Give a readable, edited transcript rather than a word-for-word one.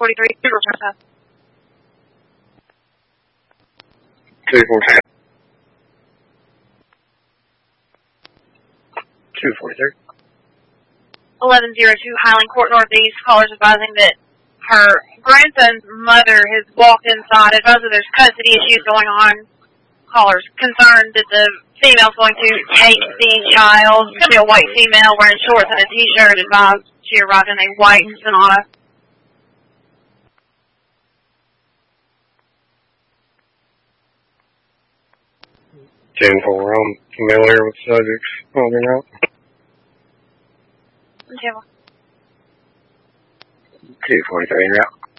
43, 243. 243. 1102 Highland Court Northeast. Callers advising that her grandson's mother has walked inside. Advising there's custody issues going on. Callers concerned that the female's going to take the child. It's going to be a white female wearing shorts and a t-shirt. Advised she arrived in a white Sonata. 10-4, I'm familiar with subjects holding out. 243 route.